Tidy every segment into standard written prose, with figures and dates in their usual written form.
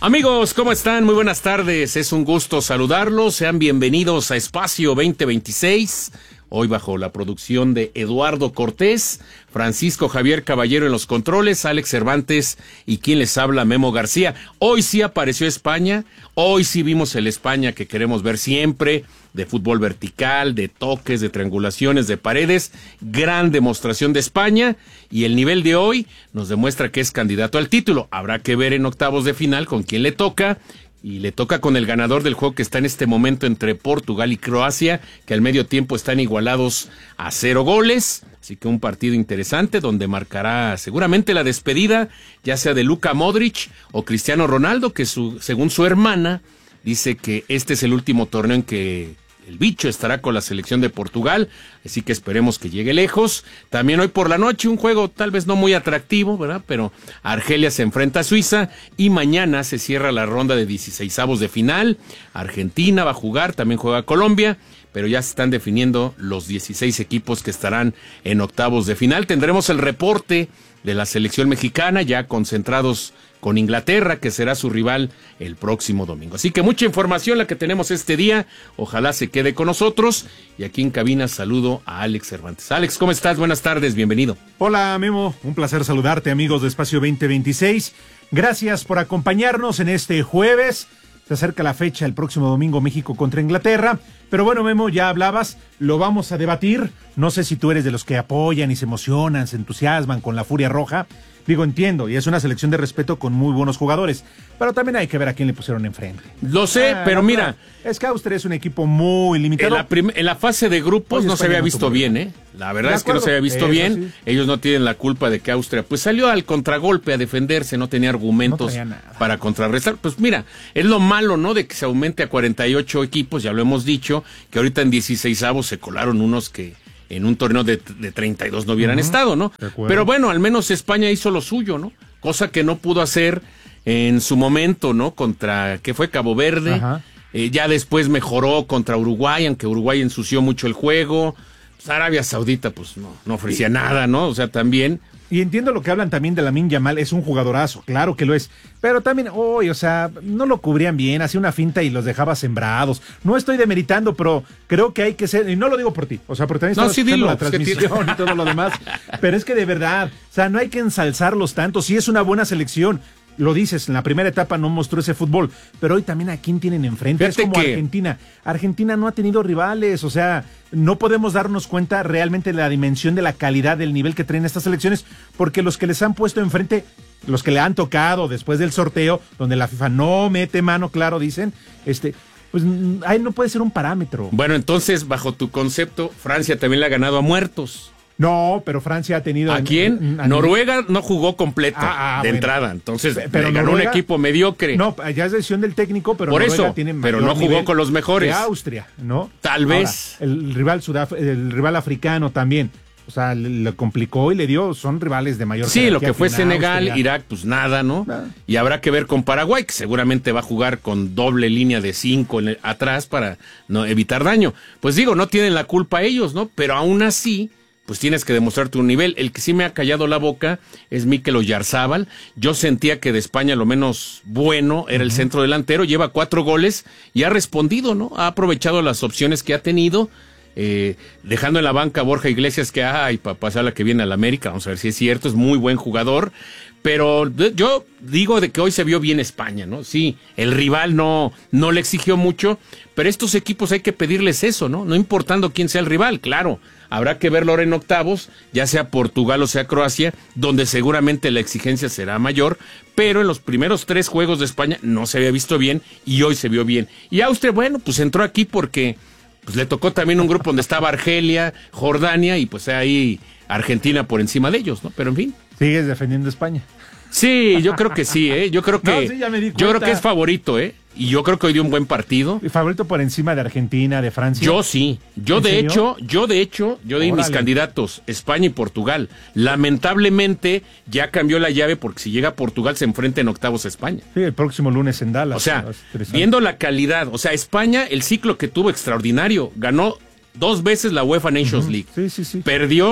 Amigos, ¿cómo están? Muy buenas tardes. Es un gusto saludarlos. Sean bienvenidos a Espacio 2026. Hoy bajo la producción de Eduardo Cortés, Francisco Javier Caballero en los controles, Alex Cervantes y quien les habla, Memo García. Hoy sí apareció España. Hoy sí vimos el España que queremos ver siempre, de fútbol vertical, de toques, de triangulaciones, de paredes. Gran demostración de España y el nivel de hoy nos demuestra que es candidato al título. Habrá que ver en octavos de final con quién le toca. Y le toca con el ganador del juego que está en este momento entre Portugal y Croacia, que al medio tiempo están igualados a 0 goles. Así que un partido interesante donde marcará seguramente la despedida, ya sea de Luka Modric o Cristiano Ronaldo, que según su hermana dice que este es el último torneo en que el bicho estará con la selección de Portugal, así que esperemos que llegue lejos. También hoy por la noche un juego tal vez no muy atractivo, ¿verdad? Pero Argelia se enfrenta a Suiza y mañana se cierra la ronda de 16avos de final. Argentina va a jugar, también juega Colombia, pero ya se están definiendo los 16 equipos que estarán en octavos de final. Tendremos el reporte de la selección mexicana ya concentrados con Inglaterra, que será su rival el próximo domingo. Así que mucha información la que tenemos este día. Ojalá se quede con nosotros. Y aquí en cabina saludo a Alex Cervantes. Alex, ¿cómo estás? Buenas tardes, bienvenido. Hola, Memo. Un placer saludarte, amigos de Espacio 2026. Gracias por acompañarnos en este jueves. Se acerca la fecha, el próximo domingo, México contra Inglaterra. Pero bueno, Memo, ya hablabas, lo vamos a debatir. No sé si tú eres de los que apoyan y se emocionan, se entusiasman con la Furia Roja. Digo, entiendo, y es una selección de respeto con muy buenos jugadores, pero también hay que ver a quién le pusieron enfrente. Lo sé, pero no, mira... Es que Austria es un equipo muy limitado. En la fase de grupos no se había visto bien, ¿eh? La verdad es que no se había visto bien. Sí. Ellos no tienen la culpa de que Austria pues salió al contragolpe a defenderse, no tenía argumentos para contrarrestar. Pues mira, es lo malo, ¿no? De que se aumente a 48 equipos, ya lo hemos dicho, que ahorita en 16avos se colaron unos que en un torneo de 32 no hubieran estado, ¿no? Pero bueno, al menos España hizo lo suyo, ¿no? Cosa que no pudo hacer en su momento, ¿no? Contra, ¿qué fue? Cabo Verde. Ya después mejoró contra Uruguay, aunque Uruguay ensució mucho el juego. Pues Arabia Saudita, pues no ofrecía nada, ¿no? O sea, también... Y entiendo lo que hablan también de Lamine Yamal, es un jugadorazo, claro que lo es, pero también, o sea, no lo cubrían bien, hacía una finta y los dejaba sembrados. No estoy demeritando, pero creo que hay que ser, y no lo digo por ti, o sea, porque también estamos escuchando la transmisión y todo lo demás, pero es que de verdad, o sea, no hay que ensalzarlos tanto, sí es una buena selección. Lo dices, en la primera etapa no mostró ese fútbol, pero hoy también a quién tienen enfrente. Fíjate, es como Argentina. Argentina no ha tenido rivales, o sea, no podemos darnos cuenta realmente de la dimensión de la calidad del nivel que traen estas selecciones, porque los que les han puesto enfrente, los que le han tocado después del sorteo, donde la FIFA no mete mano, claro, dicen, pues ahí no puede ser un parámetro. Bueno, entonces, bajo tu concepto, Francia también le ha ganado a muertos. No, pero Francia ha tenido... ¿A quién? Noruega no jugó completa de entrada, entonces pero le ganó Noruega, un equipo mediocre. No, ya es decisión del técnico, pero por Noruega eso, tiene pero no jugó con los mejores. De Austria, ¿no? Tal vez. Ahora, el rival africano también, o sea, le complicó y le dio, son rivales de mayor Sí, lo que fue Senegal, Austria. Irak, pues nada, ¿no? Y habrá que ver con Paraguay, que seguramente va a jugar con doble línea de 5 atrás para no evitar daño. Pues digo, no tienen la culpa ellos, ¿no? Pero aún así... pues tienes que demostrar tu nivel. El que sí me ha callado la boca es Mikel Oyarzábal. Yo sentía que de España lo menos bueno era el centro delantero, lleva 4 goles y ha respondido, ¿no? Ha aprovechado las opciones que ha tenido, dejando en la banca a Borja Iglesias, que ay, para pasar la que viene a la América, vamos a ver si es cierto, es muy buen jugador. Pero yo digo de que hoy se vio bien España, ¿no? Sí, el rival no le exigió mucho, pero estos equipos hay que pedirles eso, ¿no? No importando quién sea el rival, claro. Habrá que verlo ahora en octavos, ya sea Portugal o sea Croacia, donde seguramente la exigencia será mayor, pero en los primeros 3 juegos de España no se había visto bien y hoy se vio bien. Y Austria, bueno, pues entró aquí porque pues le tocó también un grupo donde estaba Argelia, Jordania y pues ahí Argentina por encima de ellos, ¿no? Pero en fin. ¿Sigues defendiendo España? Sí, yo creo que sí, ¿eh? Yo creo que es favorito, ¿eh? Y yo creo que hoy dio un buen partido. ¿Y favorito por encima de Argentina, de Francia? Yo sí. Yo de hecho di mis candidatos, España y Portugal. Lamentablemente ya cambió la llave porque si llega Portugal se enfrenta en octavos a España. Sí, el próximo lunes en Dallas. O sea, viendo la calidad, o sea, España, el ciclo que tuvo extraordinario, ganó 2 veces la UEFA Nations League. Sí. Perdió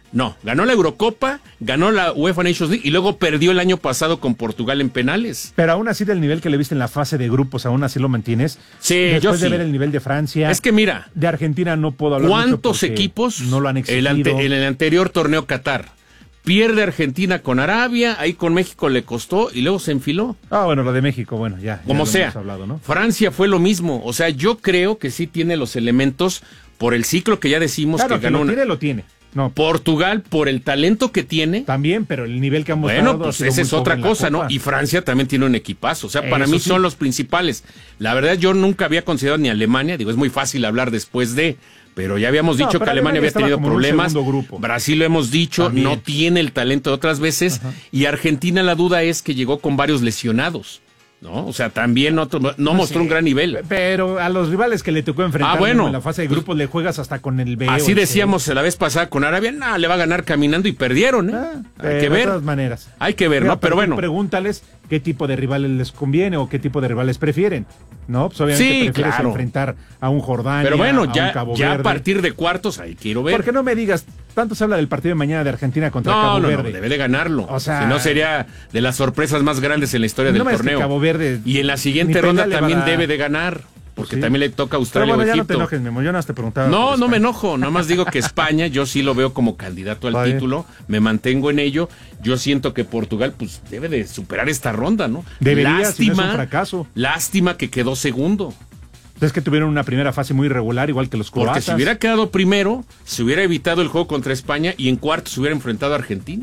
No, ganó la Eurocopa, ganó la UEFA Nations League y luego perdió el año pasado con Portugal en penales. Pero aún así del nivel que le viste en la fase de grupos, aún así lo mantienes. Sí, después yo de sí. ver el nivel de Francia. Es que mira, de Argentina no puedo hablar ¿cuántos mucho equipos no lo han exigido? en el anterior torneo Qatar? Pierde Argentina con Arabia, ahí con México le costó y luego se enfiló. Ah, bueno, lo de México, bueno, ya Como lo sea, hemos hablado, ¿no? Francia fue lo mismo. O sea, yo creo que sí tiene los elementos por el ciclo que ya decimos Claro, que ganó. lo tiene. No, Portugal, por el talento que tiene. también, pero el nivel que han mostrado. Bueno, pues esa es otra cosa, ¿no? Y Francia también tiene un equipazo. O sea, para mí son los principales. La verdad, yo nunca había considerado ni Alemania. Digo, es muy fácil hablar después de. Pero ya habíamos dicho que Alemania había tenido problemas. Brasil, lo hemos dicho, también no tiene el talento de otras veces. Ajá. Y Argentina, la duda es que llegó con varios lesionados. ¿No? O sea, también no mostró un gran nivel. Pero a los rivales que le tocó enfrentar bueno, en la fase de grupos le juegas hasta con el B. Así decíamos la vez pasada con Arabia, le va a ganar caminando y perdieron, ¿eh? Hay que ver. De todas maneras. Hay que ver, ¿no? Pero bueno. Pregúntales qué tipo de rivales les conviene o qué tipo de rivales prefieren. ¿No? Pues obviamente prefieres enfrentar a un Jordania, pero bueno, a un Cabo Verde. Ya a partir de cuartos, ahí quiero ver. Porque no me digas, tanto se habla del partido de mañana de Argentina contra Cabo Verde. No, debe de ganarlo. O sea, si no sería de las sorpresas más grandes en la historia del torneo. Cabo Verde, y en la siguiente ronda también debe de ganar. Porque también le toca a Australia o Egipto. No te enojes, Memo, yo no te preguntaba. No me enojo, nada más digo que España, yo sí lo veo como candidato al título, me mantengo en ello. Yo siento que Portugal, pues, debe de superar esta ronda, ¿no? Debería, lástima, si no es un fracaso. Lástima que quedó segundo. Es que tuvieron una primera fase muy irregular, igual que los croatas. Porque si hubiera quedado primero, se hubiera evitado el juego contra España y en cuarto se hubiera enfrentado a Argentina.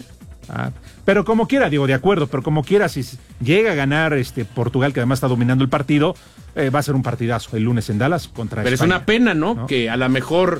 Pero como quiera, digo, de acuerdo, pero como quiera, si llega a ganar Portugal, que además está dominando el partido, va a ser un partidazo el lunes en Dallas contra Pero España. Es una pena, ¿no? Que a lo mejor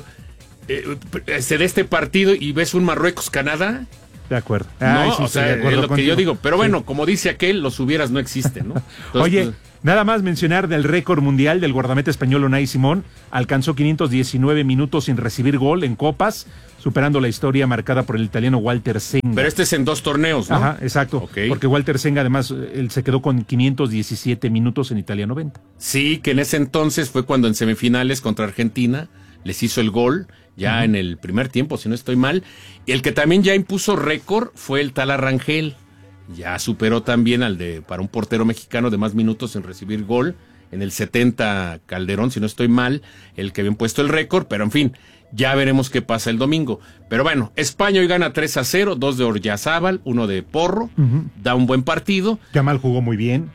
se dé este partido y ves un Marruecos-Canadá. De acuerdo. No, o sea, es lo que yo digo. Pero bueno, como dice aquel, los hubieras no existen, ¿no? Entonces, oye, nada más mencionar del récord mundial del guardameta español Unai Simón. Alcanzó 519 minutos sin recibir gol en copas, superando la historia marcada por el italiano Walter Senga. Pero este es en 2 torneos, ¿no? Ajá, exacto. Okay. Porque Walter Senga, además, él se quedó con 517 minutos en Italia 90. Sí, que en ese entonces fue cuando en semifinales contra Argentina les hizo el gol, ya en el primer tiempo, si no estoy mal. Y el que también ya impuso récord fue el tal Arrangel. Ya superó también para un portero mexicano de más minutos en recibir gol. En el 70 Calderón, si no estoy mal, el que había puesto el récord, pero en fin, ya veremos qué pasa el domingo. Pero bueno, España hoy gana 3-0, 2 de Oryazábal, 1 de Porro, da un buen partido. Yamal jugó muy bien,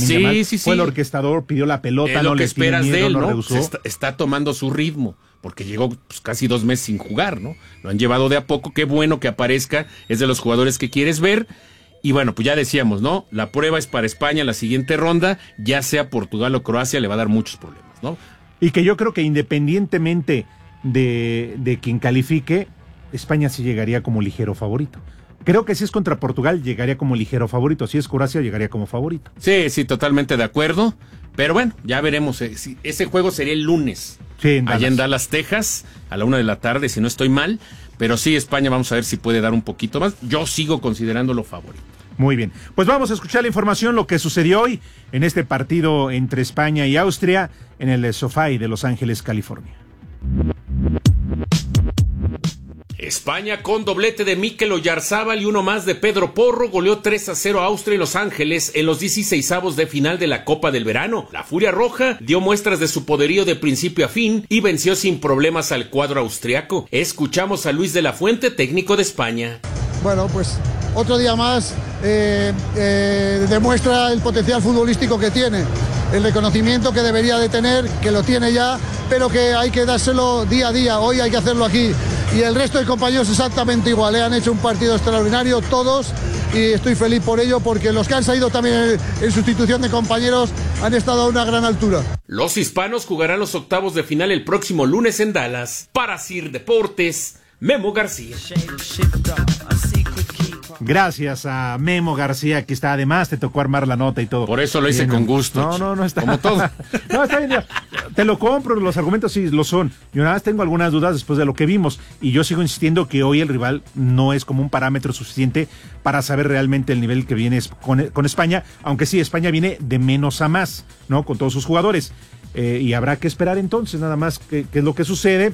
sí. Fue el orquestador, pidió la pelota, es lo que esperas de él, ¿no? Rehusó. Está tomando su ritmo, porque llegó casi 2 meses sin jugar, ¿no? Lo han llevado de a poco, qué bueno que aparezca, es de los jugadores que quieres ver. Y bueno, pues ya decíamos, ¿no? La prueba es para España en la siguiente ronda, ya sea Portugal o Croacia, le va a dar muchos problemas, ¿no? Y que yo creo que independientemente de quien califique, España sí llegaría como ligero favorito. Creo que si es contra Portugal, llegaría como ligero favorito. Si es Croacia, llegaría como favorito. Sí, totalmente de acuerdo. Pero bueno, ya veremos. Ese juego sería el lunes. Sí, allá en Dallas, Texas, a la 1:00 p.m, si no estoy mal. Pero sí, España, vamos a ver si puede dar un poquito más. Yo sigo considerándolo favorito. Muy bien. Pues vamos a escuchar la información, lo que sucedió hoy en este partido entre España y Austria en el SoFi de Los Ángeles, California. España con doblete de Mikel Oyarzábal y uno más de Pedro Porro goleó 3-0 a Austria y Los Ángeles en los 16avos de final de la Copa del Verano. La Furia Roja dio muestras de su poderío de principio a fin y venció sin problemas al cuadro austriaco. Escuchamos a Luis de la Fuente, técnico de España. Bueno, pues otro día más demuestra el potencial futbolístico que tiene, el reconocimiento que debería de tener, que lo tiene ya, pero que hay que dárselo día a día. Hoy hay que hacerlo aquí. Y el resto de compañeros exactamente igual, han hecho un partido extraordinario todos y estoy feliz por ello porque los que han salido también en sustitución de compañeros han estado a una gran altura. Los hispanos jugarán los octavos de final el próximo lunes en Dallas. Para Sir Deportes, Memo García. Gracias a Memo García, que está, además te tocó armar la nota y todo. Por eso lo hice bien, con gusto. No está. Como todo. No, está bien. Te lo compro, los argumentos sí lo son. Yo nada más tengo algunas dudas después de lo que vimos. Y yo sigo insistiendo que hoy el rival no es como un parámetro suficiente para saber realmente el nivel que viene con España. Aunque sí, España viene de menos a más, ¿no? Con todos sus jugadores. Y habrá que esperar entonces nada más qué es lo que sucede.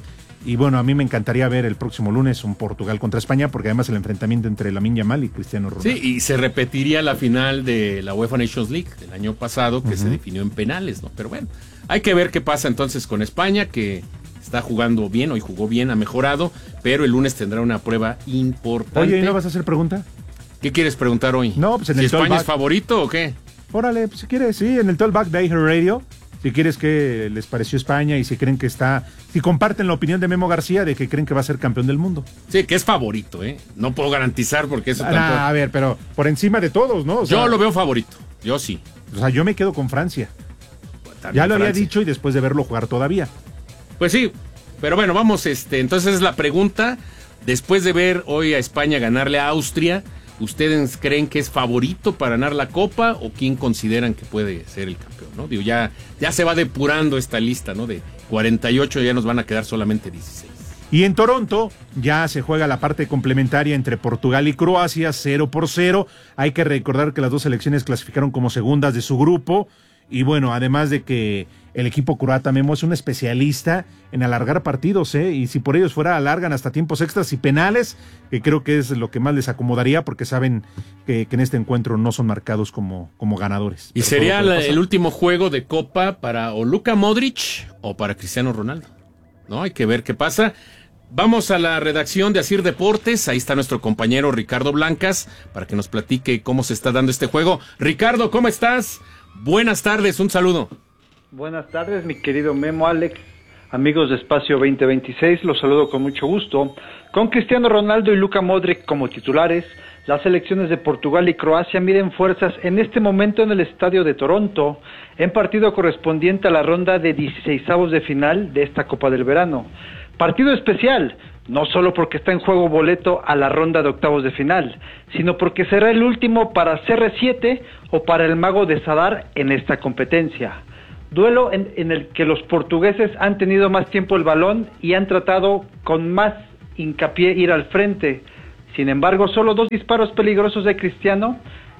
Y bueno, a mí me encantaría ver el próximo lunes un Portugal contra España, porque además el enfrentamiento entre Lamine Yamal y Cristiano Ronaldo. Sí, y se repetiría la final de la UEFA Nations League del año pasado, que se definió en penales, ¿no? Pero bueno, hay que ver qué pasa entonces con España, que está jugando bien, hoy jugó bien, ha mejorado, pero el lunes tendrá una prueba importante. Oye, ¿y no vas a hacer pregunta? ¿Qué quieres preguntar hoy? No, pues en ¿Si el España Talkback. es favorito o qué? Órale, pues si quieres, sí, en el Talkback de iHeart Radio. Si quieres que les pareció España y si creen que si comparten la opinión de Memo García de que creen que va a ser campeón del mundo. Sí, que es favorito, ¿eh? No puedo garantizar porque eso tampoco... A ver, pero por encima de todos, ¿no? O sea, yo lo veo favorito, yo sí. O sea, yo me quedo con Francia. También Ya lo había Francia. dicho y después de verlo jugar todavía. Pues sí, pero bueno, vamos, entonces la pregunta, después de ver hoy a España ganarle a Austria, ¿ustedes creen que es favorito para ganar la Copa o quién consideran que puede ser el campeón, ¿no? Digo, ya se va depurando esta lista, ¿no? De 48 ya nos van a quedar solamente 16. Y en Toronto ya se juega la parte complementaria entre Portugal y Croacia, 0-0. Hay que recordar que las dos selecciones clasificaron como segundas de su grupo. Y bueno, además de que el equipo croata, Memo, es un especialista en alargar partidos, ¿eh? Y si por ellos fuera, alargan hasta tiempos extras y penales, que creo que es lo que más les acomodaría, porque saben que en este encuentro no son marcados como ganadores. Y Pero sería todo puede pasar. el último juego de Copa para o Luka Modric o para Cristiano Ronaldo, ¿no? Hay que ver qué pasa. Vamos a la redacción de Asir Deportes, ahí está nuestro compañero Ricardo Blancas, para que nos platique cómo se está dando este juego. Ricardo, ¿cómo estás? Buenas tardes, un saludo. Buenas tardes, mi querido Memo, Alex, amigos de Espacio 2026, los saludo con mucho gusto. Con Cristiano Ronaldo y Luka Modric como titulares, las selecciones de Portugal y Croacia miden fuerzas en este momento en el estadio de Toronto, en partido correspondiente a la ronda de 16avos de final de esta Copa del Verano. Partido especial, no solo porque está en juego boleto a la ronda de octavos de final, sino porque será el último para CR7 o para el Mago de Sadar en esta competencia. Duelo en el que los portugueses han tenido más tiempo el balón y han tratado con más hincapié ir al frente. Sin embargo, solo 2 disparos peligrosos de Cristiano.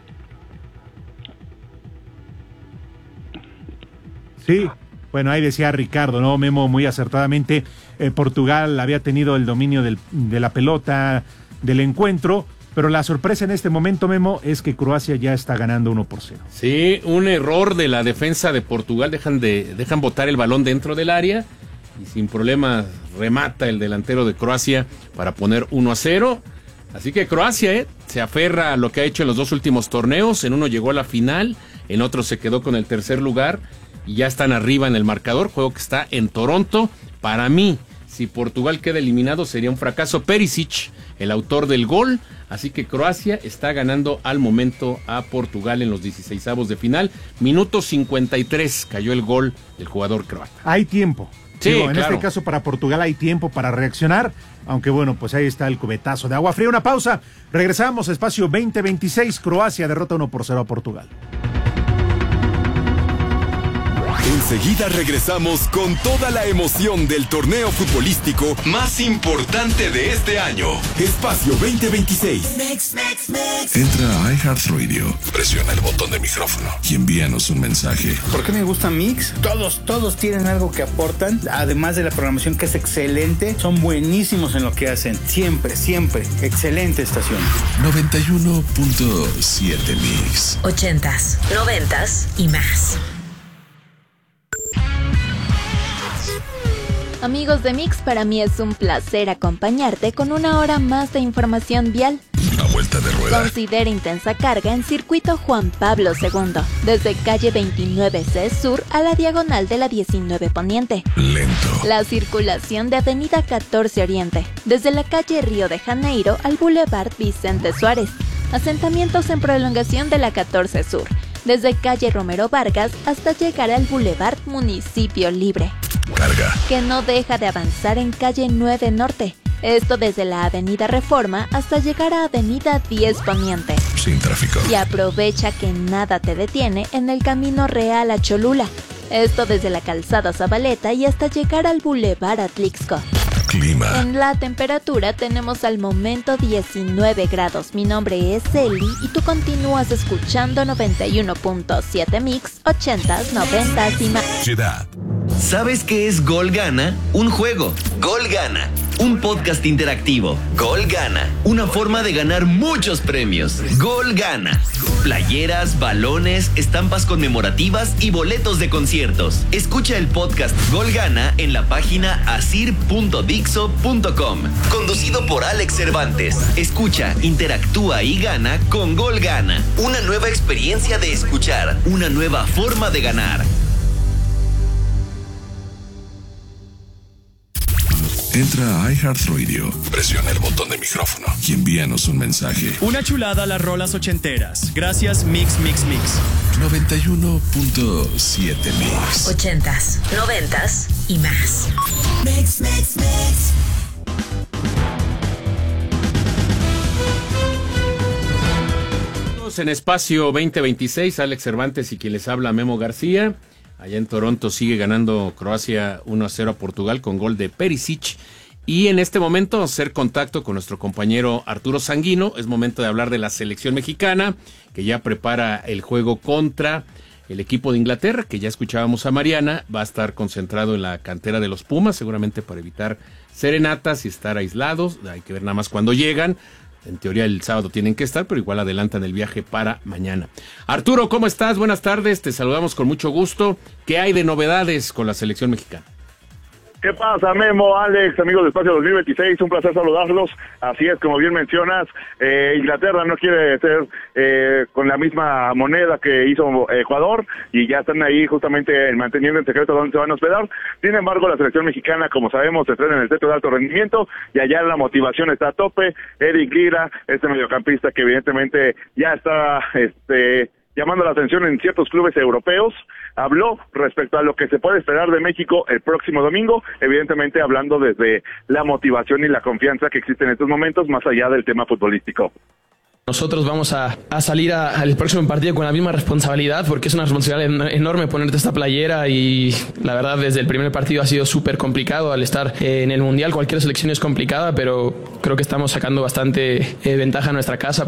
Sí, bueno, ahí decía Ricardo, ¿no? Memo, muy acertadamente. Portugal había tenido el dominio de la pelota, del encuentro, pero la sorpresa en este momento, Memo, es que Croacia ya está ganando 1-0. Sí, un error de la defensa de Portugal, dejan botar el balón dentro del área y sin problema remata el delantero de Croacia para poner 1-0. Así que Croacia se aferra a lo que ha hecho en los 2 últimos torneos, en uno llegó a la final, en otro se quedó con el tercer lugar y ya están arriba en el marcador, juego que está en Toronto. Para mí, si Portugal queda eliminado sería un fracaso. Perisic, el autor del gol, así que Croacia está ganando al momento a Portugal en los 16avos de final. Minuto 53 cayó el gol del jugador croata. Hay tiempo. Sí, Digo, en claro. este caso para Portugal hay tiempo para reaccionar, aunque bueno, pues ahí está el cubetazo de agua fría. Una pausa, regresamos a Espacio 2026, Croacia derrota 1-0 a Portugal. Enseguida regresamos con toda la emoción del torneo futbolístico más importante de este año. Espacio 2026. Entra a iHeartRadio, presiona el botón de micrófono y envíanos un mensaje. ¿Por qué me gusta Mix? Todos tienen algo que aportan, además de la programación que es excelente, son buenísimos en lo que hacen. Siempre, excelente estación. 91.7 Mix. 80s, 90s y más. Amigos de Mix, para mí es un placer acompañarte con una hora más de información vial. Una vuelta de rueda. Considera intensa carga en circuito Juan Pablo II, desde calle 29C Sur a la diagonal de la 19 Poniente. Lento. La circulación de avenida 14 Oriente, desde la calle Río de Janeiro al Boulevard Vicente Suárez. Asentamientos en prolongación de la 14 Sur, desde calle Romero Vargas hasta llegar al Boulevard Municipio Libre. Carga. Que no deja de avanzar en calle 9 Norte, esto desde la avenida Reforma hasta llegar a avenida 10 Poniente. Sin tráfico. Y aprovecha que nada te detiene en el camino real a Cholula, esto desde la calzada Zabaleta y hasta llegar al Boulevard Atlixco. Clima. En la temperatura tenemos al momento 19 grados. Mi nombre es Eli y tú continúas escuchando 91.7 Mix, 80s, 90s y más. Ciudad. ¿Sabes qué es Gol Gana? Un juego. Gol Gana. Un podcast interactivo. Gol Gana. Una forma de ganar muchos premios. Gol Gana. Playeras, balones, estampas conmemorativas y boletos de conciertos. Escucha el podcast Gol Gana en la página asir.dixo.com. Conducido por Alex Cervantes. Escucha, interactúa y gana con Gol Gana. Una nueva experiencia de escuchar. Una nueva forma de ganar. Entra a iHeartRadio, presiona el botón de micrófono y envíanos un mensaje. Una chulada las rolas ochenteras. Gracias Mix Mix Mix. 91.7 Mix. 80s, 90s y más. Mix Mix Mix. En Espacio 2026, Alex Cervantes y quien les habla, Memo García. Allá en Toronto sigue ganando Croacia 1-0 a Portugal con gol de Perisic. Y en este momento hacer contacto con nuestro compañero Arturo Sanguino. Es momento de hablar de la selección mexicana, que ya prepara el juego contra el equipo de Inglaterra, que ya escuchábamos a Mariana. Va a estar concentrado en la cantera de los Pumas, seguramente para evitar serenatas y estar aislados. Hay que ver nada más cuándo llegan. En teoría el sábado tienen que estar, pero igual adelantan el viaje para mañana. Arturo, ¿cómo estás? Buenas tardes, te saludamos con mucho gusto. ¿Qué hay de novedades con la selección mexicana? ¿Qué pasa, Memo, Alex, amigos de Espacio 2026? Un placer saludarlos. Así es, como bien mencionas, Inglaterra no quiere ser con la misma moneda que hizo Ecuador, y ya están ahí justamente manteniendo en secreto dónde se van a hospedar. Sin embargo, la selección mexicana, como sabemos, se entrena en el centro de alto rendimiento, y allá la motivación está a tope. Eric Lira, este mediocampista que evidentemente ya está llamando la atención en ciertos clubes europeos, habló respecto a lo que se puede esperar de México el próximo domingo, evidentemente hablando desde la motivación y la confianza que existe en estos momentos, más allá del tema futbolístico. Nosotros vamos a salir al próximo partido con la misma responsabilidad, porque es una responsabilidad enorme ponerte esta playera, y la verdad desde el primer partido ha sido súper complicado. Al estar en el Mundial cualquier selección es complicada, pero creo que estamos sacando bastante ventaja a nuestra casa.